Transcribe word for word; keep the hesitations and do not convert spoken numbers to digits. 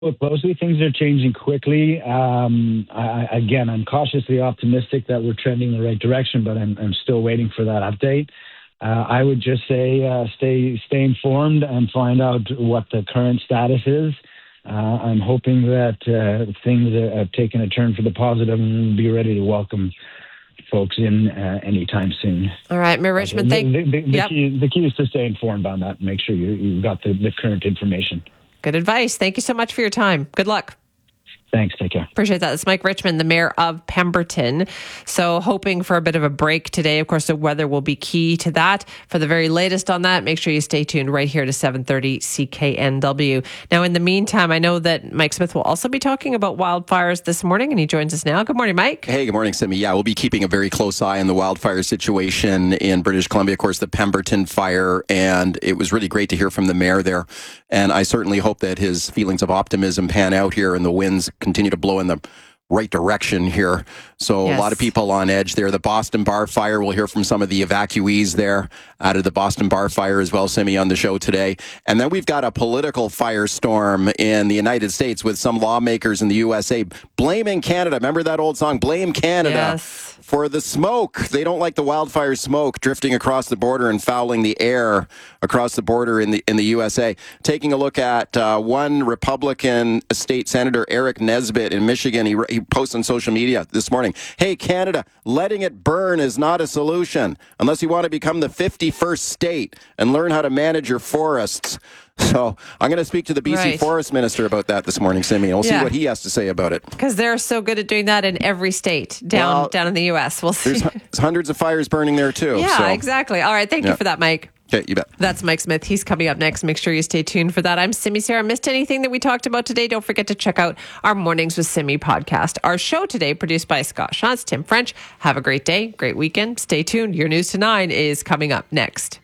Look closely. Things are changing quickly. Um, I, again, I'm cautiously optimistic that we're trending in the right direction, but I'm, I'm still waiting for that update. Uh, I would just say uh, stay stay informed and find out what the current status is. Uh, I'm hoping that uh, things have taken a turn for the positive, and we'll be ready to welcome folks in uh, anytime soon. All right, Mayor Richmond, thank the, the, the, yep. key, the key is to stay informed on that and make sure you, you've got the, the current information. Good advice. Thank you so much for your time. Good luck. Thanks. Take care. Appreciate that. It's Mike Richmond, the mayor of Pemberton. So hoping for a bit of a break today. Of course, the weather will be key to that. For the very latest on that, make sure you stay tuned right here to seven thirty C K N W. Now, in the meantime, I know that Mike Smith will also be talking about wildfires this morning, and he joins us now. Good morning, Mike. Hey, good morning, Simi. Yeah, we'll be keeping a very close eye on the wildfire situation in British Columbia. Of course, the Pemberton fire, and it was really great to hear from the mayor there. And I certainly hope that his feelings of optimism pan out here and the winds continue to blow in the right direction here. So yes. A lot of people on edge there. The Boston Bar Fire, we'll hear from some of the evacuees there out of the Boston Bar Fire as well, Simi, on the show today. And then we've got a political firestorm in the United States with some lawmakers in the U S A blaming Canada. Remember that old song, Blame Canada, yes. for the smoke. They don't like the wildfire smoke drifting across the border and fouling the air across the border in the in the U S A. Taking a look at uh, one Republican state senator, Eric Nesbitt in Michigan, he, he posted on social media this morning, hey, Canada, letting it burn is not a solution unless you want to become the fifty-first state and learn how to manage your forests. So I'm going to speak to the B C right. Forest Minister about that this morning, Simi, and we'll yeah. see what he has to say about it. Because they're so good at doing that in every state down well, down in the U S. We'll see. There's hundreds of fires burning there, too. Yeah, so. exactly. All right. Thank yeah. you for that, Mike. Okay, you bet. That's Mike Smith. He's coming up next. Make sure you stay tuned for that. I'm Simi Sarah. Missed anything that we talked about today? Don't forget to check out our Mornings with Simi podcast. Our show today, produced by Scott Shantz, Tim French. Have a great day, great weekend. Stay tuned. Your News to nine is coming up next.